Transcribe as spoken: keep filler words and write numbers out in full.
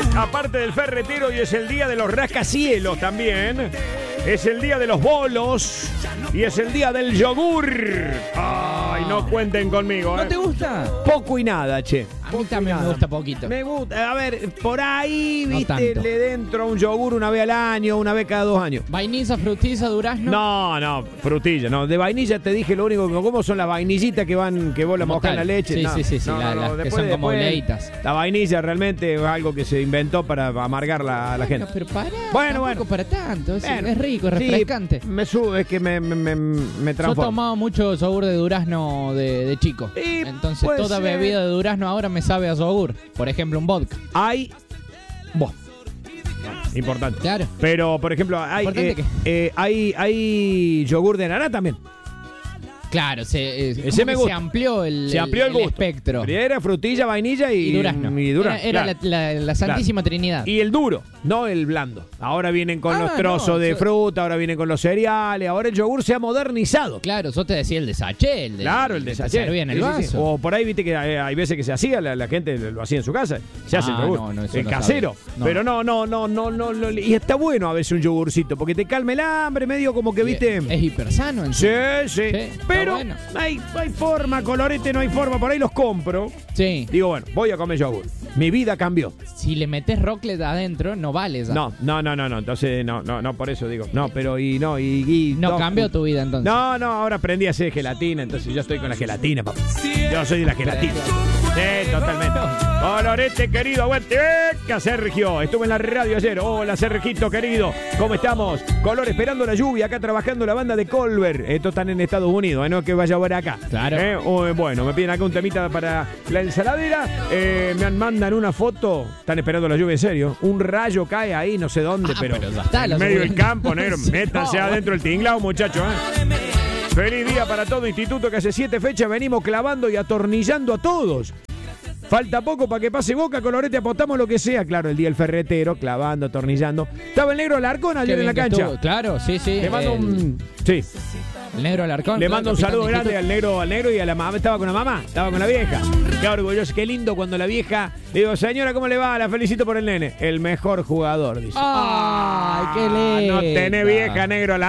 es, aparte del ferretero, y es el día de los rascacielos también. Es el día de los bolos y es el día del yogur. Ay, no cuenten conmigo, ¿eh? ¿No te gusta? Poco y nada, che. A mí también me gusta poquito. Me gusta, a ver, por ahí, No viste, tanto. le dentro un yogur una vez al año, una vez cada dos años. Vainilla, frutiza, durazno. No, no, frutilla, no. De vainilla te dije lo único que como son las vainillitas que van, que vos la Como mojás en tal. la leche. Sí, no, sí, sí, sí, no, la- no, las que después- son como después, leitas. La vainilla realmente es algo que se inventó para amargar la, a la Bueno, gente. pero para, Bueno, tampoco bueno. para tanto. Es, Bueno, es rico, es sí, refrescante. me sube, es que me, me, me, me Yo he transforma. tomado mucho yogur de durazno de, de chico. Y Entonces puede toda ser. bebida de durazno ahora me sabe a yogur. Por ejemplo, un vodka. Hay. Vos. Importante. Claro. Pero, por ejemplo, hay, Importante eh, que- eh, hay, hay yogur de naranja también. Claro, se, eh, Ese como me que gusta. se amplió el, Se amplió el, gusto. espectro. Era frutilla, vainilla y, Y durazno. y durazno, Era, era claro. la, la- la santísima trinidad. Y el duro, no el blando. Ahora vienen con Ah, los trozos no, de yo- fruta, ahora vienen con los cereales, ahora el yogur se ha modernizado. Claro, yo te decía el de sachet. El de, Claro, el de que sachet. se servía en el Sí, sí, sí. vaso. O por ahí viste que eh, hay veces que se hacía, la, la gente lo hacía en su casa. Se hace Ah, el yogur. no, no, eso el no casero. sabía. No. Pero no, no, no, no, no, no. Y está bueno a veces un yogurcito, porque te calma el hambre, medio como que, Y viste. Es hipersano en Sí, sí. sí. Sí, está Pero bueno. hay, hay forma, colorete, no hay forma. Por ahí los compro. Sí. Digo, bueno, voy a comer yogur. Mi vida cambió. Si le metes roclet adentro, no vale ya. No, no, no, no, no. Entonces, no, no, no, por eso digo. No, pero y no, y. y No cambió tu vida entonces. No, no, ahora aprendí a hacer gelatina, entonces yo estoy con la gelatina, papá. Yo soy de la gelatina. Sí, totalmente. Colorete, querido, aguante, venga, Sergio. Estuve en la radio ayer. Hola, Sergito, querido. ¿Cómo estamos? Color esperando la lluvia, acá trabajando la banda de Colbert. Estos están en Estados Unidos, ¿eh? No es que vaya a ver acá. Claro. ¿Eh? Oh, bueno, me piden acá un temita para la ensaladera. Eh, me mandan una foto. Están esperando la lluvia, en serio. Un rayo cae ahí, no sé dónde, Ah, pero, pero ya está, en la medio lluvia. del campo, negro. Sí, Métanse no, adentro el tinglao, muchachos, ¿eh? Feliz día para todo instituto, que hace siete fechas venimos clavando y atornillando a todos. Falta poco para que pase Boca, Colorete, apostamos lo que sea. Claro, el día del ferretero, clavando, atornillando. Estaba el negro Alarcón Qué ayer en la bien que cancha. estuvo. Claro, sí, sí. Le mando el, un... Sí, el negro Alarcón. le todo mando el un capitán saludo de grande instituto. al negro, al negro y a la mamá. ¿Estaba con la mamá? Estaba con la vieja. Qué orgulloso, qué lindo cuando la vieja... Le digo, señora, ¿cómo le va? La felicito por el nene. El mejor jugador, dice. Ay, qué Ah, lindo. no tenés vieja, negro.